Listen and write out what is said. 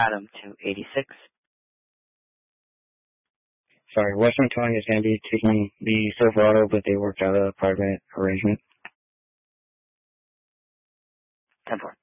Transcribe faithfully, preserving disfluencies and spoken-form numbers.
Adam two eighty-six. Sorry, Western Towing is going to be taking the Silverado, but they worked out a private arrangement. ten four.